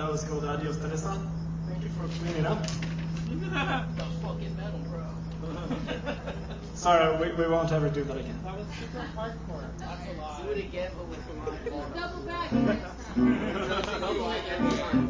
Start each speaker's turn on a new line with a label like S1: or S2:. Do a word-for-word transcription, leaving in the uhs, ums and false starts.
S1: that was called Adios Teresa. Thank you for cleaning up.
S2: That was fucking metal, bro.
S1: Sorry, we, we won't ever do that again.
S3: That was super hardcore.
S2: That's a lie. Do it again, but with the line.
S4: Double back next time.
S2: Double back every time.